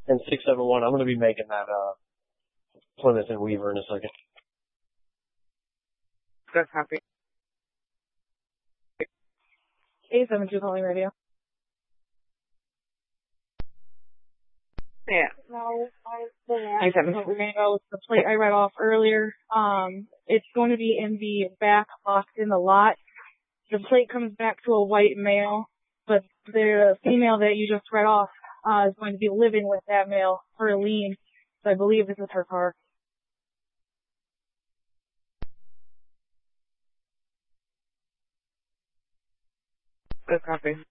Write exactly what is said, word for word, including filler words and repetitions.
and six seven one. I'm going to be making that uh, Plymouth and Weaver in a second. Good copy. eight seven two calling radio. Yeah. eight seven two. We're going to go with the plate I read off earlier. Um, it's going to be in the back box in the lot. The plate comes back to a white male, but the female that you just read off uh, is going to be living with that male for a lien. So I believe this is her car. Good copy.